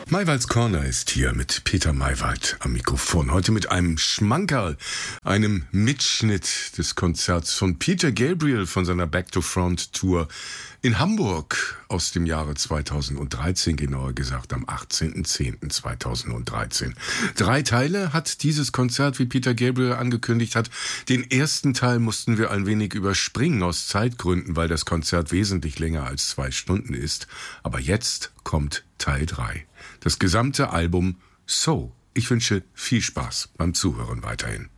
Maywalds Corner ist hier mit Peter Maywald am Mikrofon. Heute mit einem Schmankerl, einem Mitschnitt des Konzerts von Peter Gabriel von seiner Back to Front Tour in Hamburg aus dem Jahre 2013, genauer gesagt am 18.10.2013. 3 Teile hat dieses Konzert, wie Peter Gabriel angekündigt hat. Den ersten Teil mussten wir ein wenig überspringen aus Zeitgründen, weil das Konzert wesentlich länger als 2 Stunden ist. Aber jetzt kommt Teil 3. Das gesamte Album So. Ich wünsche viel Spaß beim Zuhören weiterhin.